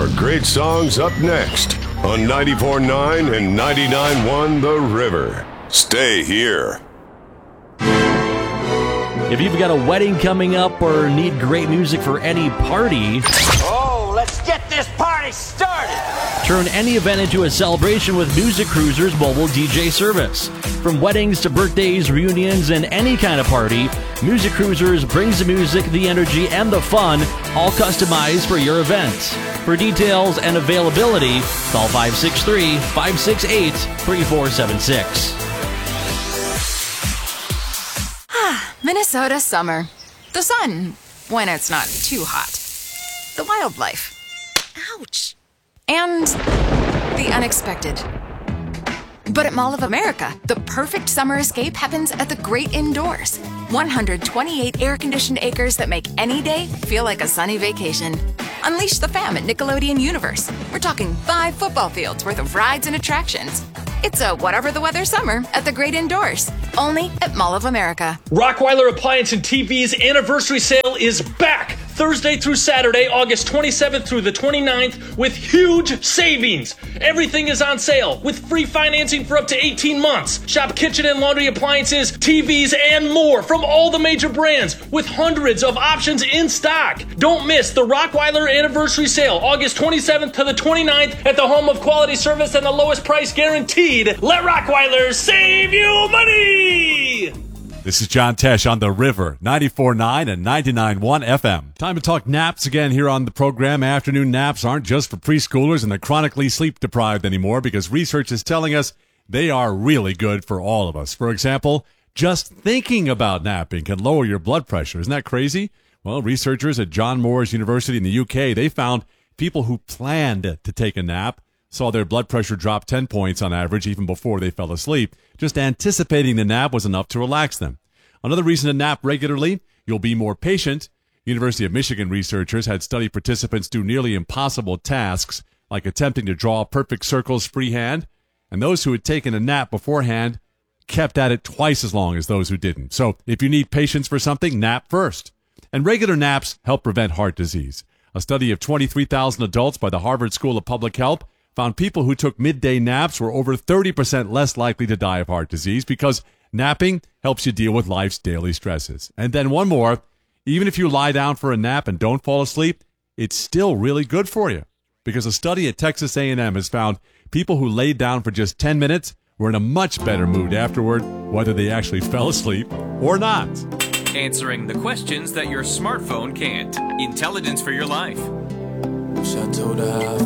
more great songs up next on 94.9 and 99.1 The River. Stay here. If you've got a wedding coming up or need great music for any party, let's get this party started! Turn any event into a celebration with Music Cruiser's mobile DJ service. From weddings to birthdays, reunions, and any kind of party, Music Cruisers brings the music, the energy, and the fun, all customized for your event. For details and availability, call 563-568-3476. Minnesota summer. The sun, when it's not too hot. The wildlife. Ouch. And the unexpected. But at Mall of America, the perfect summer escape happens at the great indoors. 128 air-conditioned acres that make any day feel like a sunny vacation. Unleash the fam at Nickelodeon Universe. We're talking 5 football fields worth of rides and attractions. It's a whatever the weather summer at the great indoors. Only at Mall of America. Rottweiler Appliance and TV's anniversary sale is back. Thursday through Saturday, August 27th through the 29th, with huge savings. Everything is on sale with free financing for up to 18 months. Shop kitchen and laundry appliances, TVs, and more from all the major brands with hundreds of options in stock. Don't miss the Rottweiler anniversary sale, August 27th to the 29th at the home of quality service and the lowest price guaranteed. Let Rottweiler save you money! This is John Tesh on The River, 94.9 and 99.1 FM. Time to talk naps again here on the program. Afternoon naps aren't just for preschoolers and the chronically sleep-deprived anymore because research is telling us they are really good for all of us. For example, just thinking about napping can lower your blood pressure. Isn't that crazy? Well, researchers at John Moores University in the UK, they found people who planned to take a nap saw their blood pressure drop 10 points on average even before they fell asleep. Just anticipating the nap was enough to relax them. Another reason to nap regularly, you'll be more patient. University of Michigan researchers had study participants do nearly impossible tasks, like attempting to draw perfect circles freehand, and those who had taken a nap beforehand kept at it twice as long as those who didn't. So if you need patience for something, nap first. And regular naps help prevent heart disease. A study of 23,000 adults by the Harvard School of Public Health found people who took midday naps were over 30% less likely to die of heart disease because napping helps you deal with life's daily stresses. And then one more, even if you lie down for a nap and don't fall asleep, it's still really good for you because a study at Texas A&M has found people who laid down for just 10 minutes were in a much better mood afterward, whether they actually fell asleep or not. Answering the questions that your smartphone can't. Intelligence for your life.